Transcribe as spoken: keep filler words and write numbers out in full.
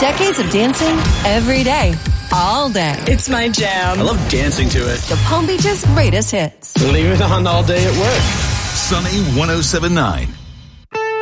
Decades of dancing every day, all day. It's my jam. I love dancing to it. The Palm Beach's greatest hits. Leave it on all day at work. Sunny one oh seven point nine.